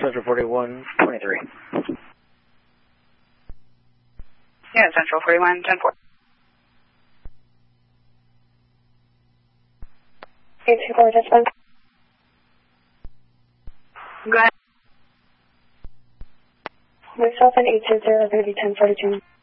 Central 4123. Yeah, Central 41, 10-4. 824, dispatch. Go ahead. Myself and 820, going to be 1042.